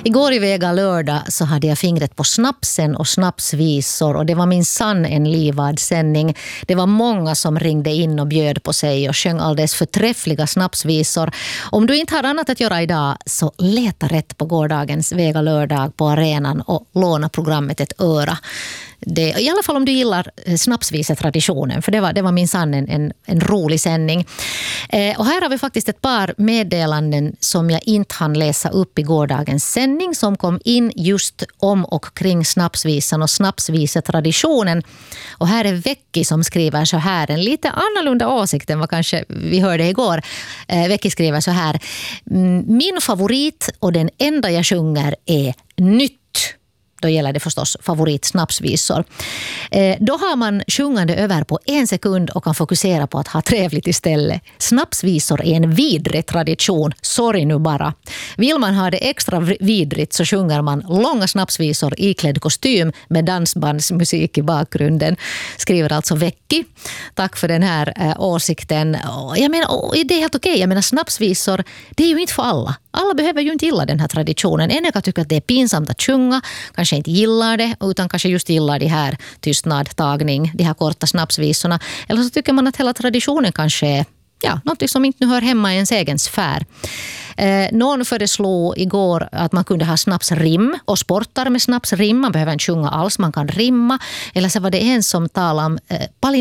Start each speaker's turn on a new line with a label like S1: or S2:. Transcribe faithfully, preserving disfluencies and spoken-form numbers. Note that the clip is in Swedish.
S1: Igår i Vega lördag så hade jag fingret på snapsen och snapsvisor och det var min sann en livad sändning. Det var många som ringde in och bjöd på sig och sjöng alldeles förträffliga snapsvisor. Om du inte har annat att göra idag så leta rätt på gårdagens Vega lördag på arenan och låna programmet ett öra. Det, i alla fall om du gillar snapsvisetraditionen, för det var, det var min sann en, en, en rolig sändning. Eh, och här har vi faktiskt ett par meddelanden som jag inte hann läsa upp i gårdagens sändning som kom in just om och kring snapsvisan och snapsvisetraditionen. Och här är Vecki som skriver så här, en lite annorlunda åsikt än vad kanske vi hörde igår. Eh, Vecki skriver så här: min favorit och den enda jag sjunger är nytt. Då gäller det förstås favoritsnapsvisor. Eh, då har man sjungande över på en sekund och kan fokusera på att ha trevligt istället. Snapsvisor är en vidrig tradition, sorry nu bara. Vill man ha det extra vidrigt så sjunger man långa snapsvisor iklädd kostym med dansbandsmusik i bakgrunden. Skriver alltså Vecki. Tack för den här eh, åsikten. Jag menar, oh, det är helt okej. Jag menar, snapsvisor, det är ju inte för alla. Alla behöver ju inte gilla den här traditionen. En kan tycka att det är pinsamt att sjunga, kanske inte gillar det, utan kanske just gillar det här tystnad, tagning, de här korta snapsvisorna. Eller så tycker man att hela traditionen kanske är ja, något som inte nu hör hemma i ens egen sfär. Eh, någon föreslog igår att man kunde ha snapsrim och sportar med snapsrim. Man behöver inte sjunga alls, man kan rimma. Eller så var det en som talade om eh,